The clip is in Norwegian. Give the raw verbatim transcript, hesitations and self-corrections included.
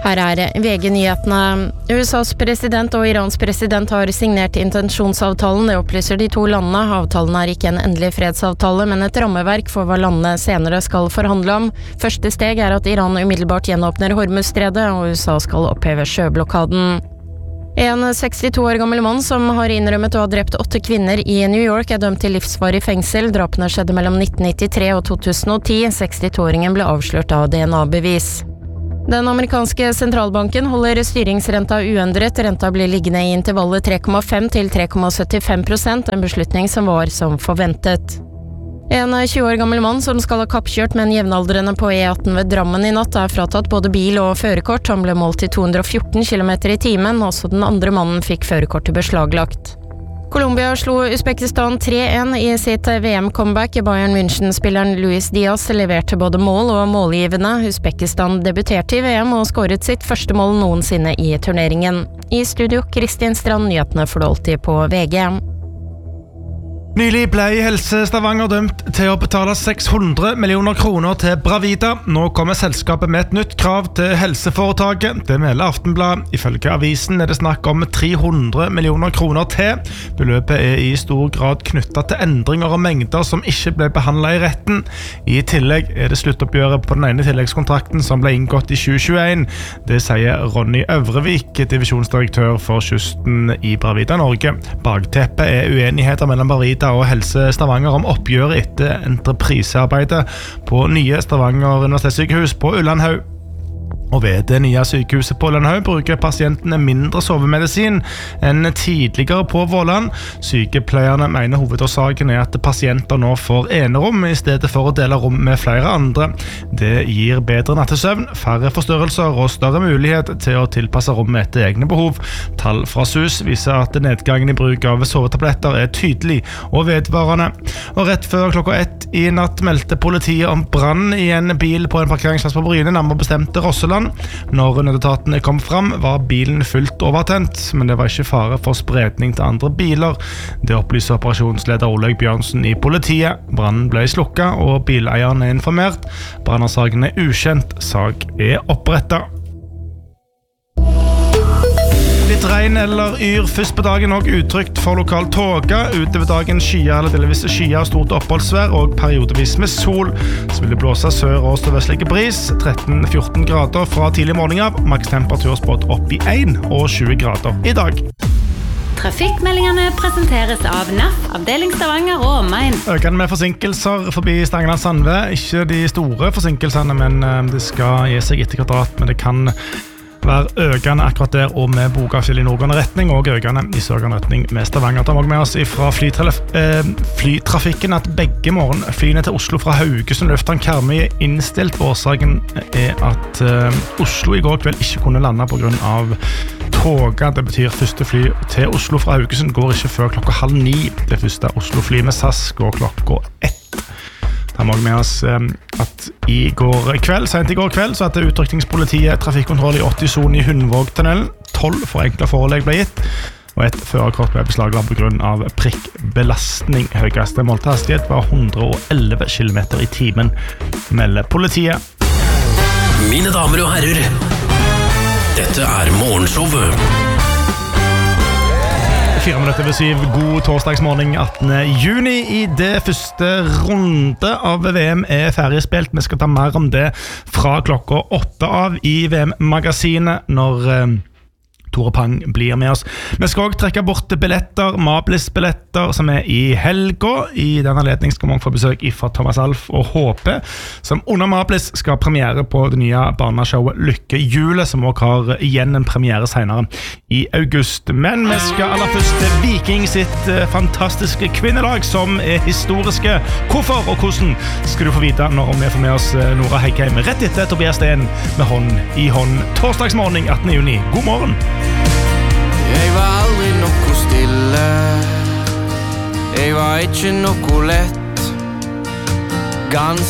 Her er V G-nyhetene. U S A's president og Irans president har signert intensjonsavtalen, det opplyser de to landene. Avtalen er ikke en endelig fredsavtale, men et rammeverk for hva landene senere skal forhandle om. Første steg er at Iran umiddelbart gjenåpner Hormuzstredet, og U S A skal oppheve sjøblokaden. En sekstito år gammel mann som har innrømmet å ha drept åtte kvinner i New York er dømt til livsvarig fengsel. Drapene skjedde mellom nitten nittitre og to tusen og ti. sekstito-åringen ble avslørt av D N A-bevis. Den amerikanske sentralbanken holder styringsrenta uendret. Renta blir liggende i intervallet tre komma fem til tre komma syttifem prosent, en beslutning som var som forventet. En tjue år gammel mann som skal ha kappkjørt med en jevnaldrende på E atten ved Drammen i natt er fratatt både bil og førerkort. Han ble målt til to hundre og fjorten kilometer i timen, også den andre mannen fikk førerkortet beslaglagt. Colombia slo Uzbekistan tre en i sitt V M-comeback. Bayern München-spilleren Luis Diaz leverte både mål og målgivende. Uzbekistan debuterte i V M og skåret sitt første mål noensinne i turneringen. I studio, Kristin Strand, nyhetene får du alltid på V G. Nylig ble Helse Stavanger dømt til å betale seks hundre millioner kroner til Bravida. Nå kommer selskapet med et nytt krav til helseforetaket. Det melder Aftenblad. Ifølge avisen er det snakk om tre hundre millioner kroner til. Beløpet er i stor grad knyttet til endringer og mengder som ikke ble behandlet i retten. I tillegg er det sluttoppgjøret på den ene tilleggskontrakten som ble inngått i tjue tjueen. Det sier Ronny Øvrevik, divisjonsdirektør for kysten i Bravida Norge. Bakteppet er uenigheter mellom Bravida og Helse Stavanger om oppgjøret etter entreprisearbeidet på nye Stavanger universitetssykehus på Ullandhaug. Og ved det nye sykehuset på Ullandhaug bruker pasientene mindre sovemedisin enn tidligere på Våland. Sykepleierne mener hovedårsaken er at pasienter nå får enerom i stedet for å dele rom med flere andre. Det gir bedre nattesøvn, færre forstørrelser og større mulighet til å tilpasse rommet etter egne behov. Tall fra S U S viser at nedgangen i bruk av sovetabletter er tydelig og vedvarende. Og rett før klokka ett i natt meldte politiet om brann i en bil på en parkeringsplass på Bryne, nærmere bestemt Rosseland. Når nødetatene kom fram, var bilen fullt overtent, men det var ikke fare for spredning til andre biler. Det opplyser operasjonsleder Olaug Bjørnsen i politiet. Brannen ble slukket, og bileieren er informert. Brannårsaken er ukjent. Sak er opprettet. Litt regn eller yr først på dagen, og utrygt for lokal tåke. Utover dagen skyer eller delvis skyer, stort oppholdsvær og periodevis med sol. Så vil det blåse sør- og sørvestlig bris, tretten til fjorten grader fra tidlig morgen av. Maks temperatur spådd opp i en og tjue grader i dag. Trafikkmeldingene presenteres av N A F, avdeling Stavanger og omegn. Økende med forsinkelser forbi Stangeland-Sandve. Ikke de store forsinkelsene, men det skal gi seg etter kvadrat, men det kan være økende akkurat der og med Bogafjell i nordgående retning og økende i sørgående retning med Stavanger. Ta med oss fra flytrafikken at begge morgenflyene til Oslo fra Haugesund lufthavn Karmøy er innstilt. Årsaken er at Oslo i går kveld ikke kunne lande på grunn av tåga. Det betyr første fly til Oslo fra Haugesund går ikke før klokka halv ni. Det første Oslo-fly med S A S går klokka ett. Da må vi med oss at i går kveld, sent i går kveld, så hadde utrykningspolitiet trafikkontroll i åtti-sonen i Hundvågtunnelen. tolv forenklet forelegg ble gitt, og et førerkort ble beslaglagt på grunn av prikkbelastning. Høyeste målte hastighet var hundre og elleve kilometer i timen, melder politiet. Mine damer og herrer, dette er Morgenshowet. Fire minutter ved syv, god torsdagsmorgen attende juni. I det første runde av V M er ferdigspilt. Vi skal ta mer om det fra klokka åtte av i V M-magasinet når eh, Tore Pang blir med oss. Vi skal også trekke bort billetter, Mablis-billetter som er i helga. I denne anledning skal man få besøk fra Thomas Alf og H P, som under Mablis skal premiere på det nye barneshowet Lykkehjulet, som også har igjen en premiere senere i august. Men vi skal aller først til Viking sitt fantastiske kvinnelag, som er historiske. Hvorfor og hvordan skal du få vite når vi får med oss Nora Heikheim rett etter Tobias Steen med hånd i hånd. Torsdagsmorgen attende juni. God morgen! Jeg var aldri noe stille. Jeg var ikke noe lett. Ganske